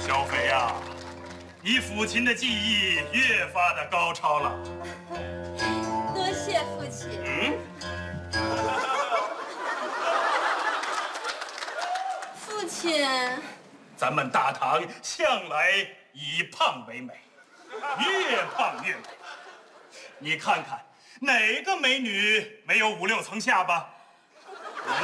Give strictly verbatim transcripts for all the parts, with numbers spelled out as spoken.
小斐呀，你父亲的技艺越发的高超了。 多谢父亲。 嗯。 父亲， 咱们大唐向来以胖为美，越胖越美。你看看，哪个美女没有五六层下巴？嗯。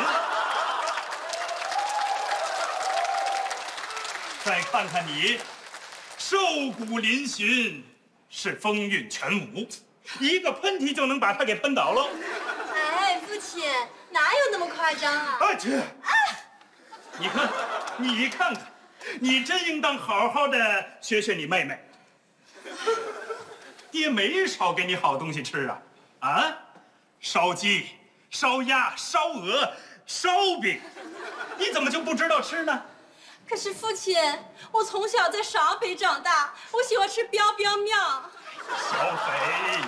再看看你，瘦骨嶙峋，是风韵全无，一个喷嚏就能把她给喷倒了。 哎，父亲，哪有那么夸张啊？ 啊去！啊！你看，你看看，你真应当好好的学学你妹妹。爹没少给你好东西吃啊，啊，烧鸡、烧鸭、烧鹅、烧饼，你怎么就不知道吃呢？ 可是父亲，我从小在陕北长大，我喜欢吃彪彪面。 小斐，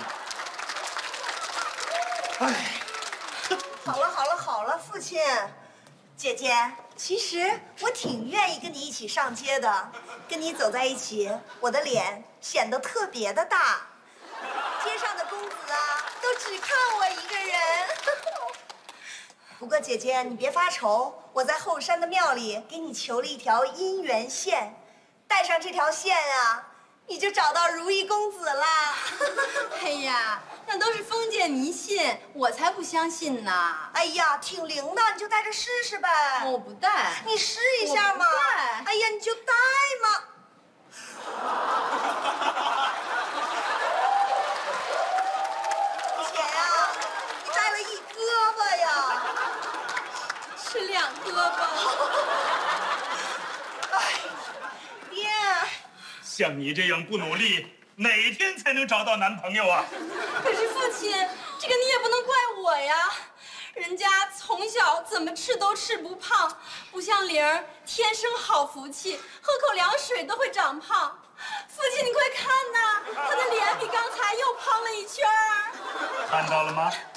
哎， 好了好了好了，父亲，姐姐，其实我挺愿意跟你一起上街的，跟你走在一起，我的脸显得特别的大，街上的公子啊，都只看我一个人。不过姐姐，你别发愁，我在后山的庙里给你求了一条姻缘线，带上这条线啊，你就找到如意公子了。 哎呀，那都是封建迷信，我才不相信呢。 哎呀，挺灵的，你就带着试试呗。 我不带， 你试一下嘛。哎呀，你就带嘛。姐呀，你带了一胳膊呀。 是两胳膊。 哎，爹， 像你这样不努力，哪天才能找到男朋友啊？ 可是父亲，这个你也不能怪我呀。人家从小怎么吃都吃不胖，不像玲儿天生好福气，喝口凉水都会长胖。父亲，你快看呐，他的脸比刚才又胖了一圈儿。 看到了吗？